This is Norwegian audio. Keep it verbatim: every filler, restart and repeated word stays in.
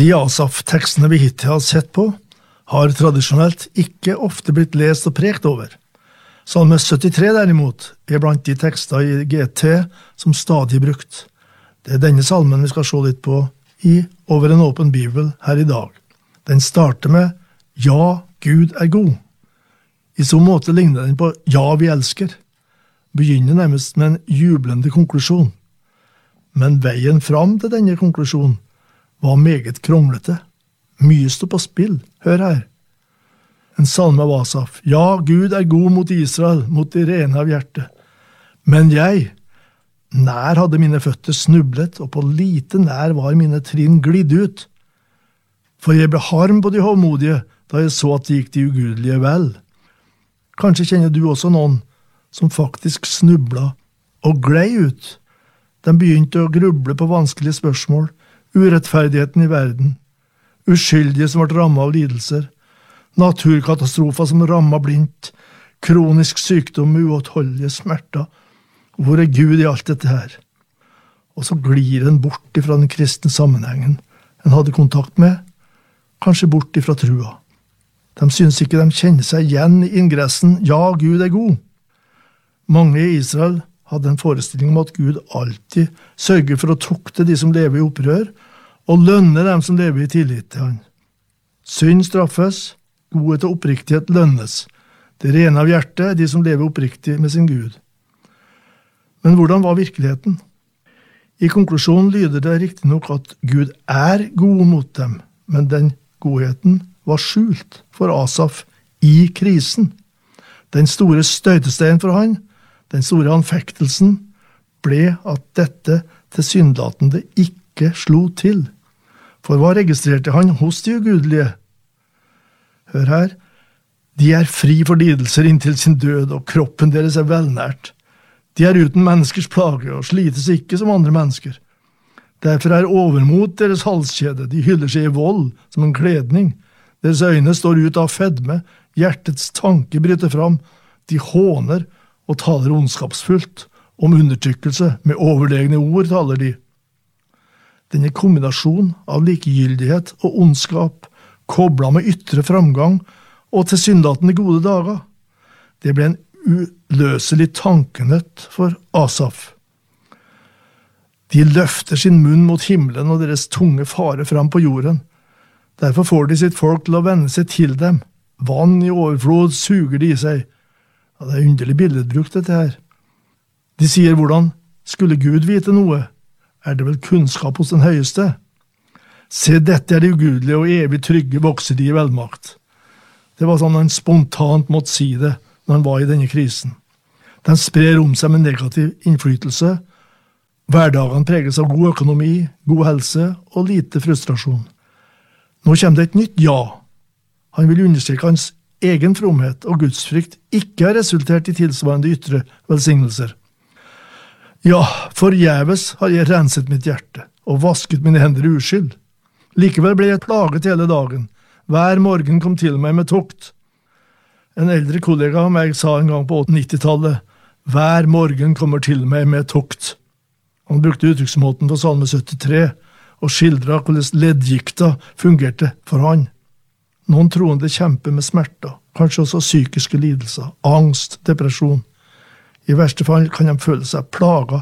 De Asaf-tekstene vi hittil har sett på, har tradisjonelt ikke ofte blitt lest og prekt over. Salme syttitre derimot er blant de tekster i G T som stadig er brukt. Det er denne salmen vi skal se litt på i Over en åpen bibel her i dag. Den starter med «Ja, Gud er god». I så måte ligner den på «Ja, vi elsker». Begynner nærmest med en jublende konklusjon. Men veien fram til denne konklusjonen var meget kronglete. Mye stod på spill, hør her. En salme av Asaf. Ja, Gud er god mot Israel, mot de rene av hjerte. Men jeg, nær hadde mine føtter snublet, og på lite nær var mine trinn glidd ut. For jeg ble harm på de hovmodige, da jeg så at det gikk de ugudelige vel. Kanskje kjenner du også noen som faktisk snubla og glei ut. De begynte å gruble på vanskelige spørsmål, urettferdigheten i verden, uskyldige som ble rammet av lidelser, naturkatastrofer som rammet blindt, kronisk sykdom, uåtholdelige smerter. Hvor er Gud i alt dette her? Og så glir en bort ifra den kristne sammenhengen en hadde kontakt med, kanskje bort ifra trua. De synes ikke de kjenner seg igjen i ingressen «Ja, Gud er god». Mange i Israel hadde en forestilling om at Gud alltid sørger for å tukte de som lever i opprør, og lønne dem som lever i tillit til han. Synd straffes, godhet og oppriktighet lønnes. Det rene av hjertet er de som lever oppriktig med sin Gud. Men hvordan var virkeligheten? I konklusjonen lyder det riktig nok at Gud er god mot dem, men den godheten var skjult for Asaf i krisen. Den store støytesteinen for han, den store anfektelsen, ble at dette tilsynelatende ikke slo til. For hva registrerte han hos de ugudelige? Hør her, de er fri for lidelser inntil sin død, og kroppen deres er velnært. De er uten menneskers plage, og slites ikke som andre mennesker. Derfor er overmot deres halskjede, de hyller seg i vold som en kledning. Deres øyne står ut av fedme, hjertets tanke bryter fram, de håner og taler ondskapsfullt. Om undertrykkelse, med overlegne ord taler de. Denne kombinasjon av likegyldighet og ondskap, koblet med ytre framgang og tilsynelatende gode dager, det ble en uløselig tankenøtt for Asaf. De løfter sin munn mot himmelen, og deres tunge farer fram på jorden. Derfor får de sitt folk til å vende seg til dem. Vann i overflod suger de i seg. Ja, det er underlig billedbruk, dette her. De sier, hvordan skulle Gud vite noe? Er det vel kunnskap hos den høyeste? Se, dette er det ugudelige og evig trygge vokser de i velmakt. Det var sånn han spontant måtte si det når han var i denne krisen. Den sprer om seg med negativ innflytelse. Hverdagene preges av god økonomi, god helse og lite frustrasjon. Nå kommer det et nytt ja. Han vil understreke hans egen fromhet og gudsfrykt ikke har resultert i tilsvarende ytre velsignelser. Ja, forgjeves har jeg renset mitt hjerte og vasket mine hender i uskyld. Likevel ble jeg plaget hele dagen. Hver morgen kom til meg med tukt. En eldre kollega av meg sa en gang på nittitallet, hver morgen kommer til meg med tukt. Han brukte uttrykksmåten på salme syttitre og skildret hvordan leddgikta fungerte for han. Noen troende kjemper med smerter, kanskje også psykiske lidelser, angst, depresjon. I verste fall kan de føle seg plaget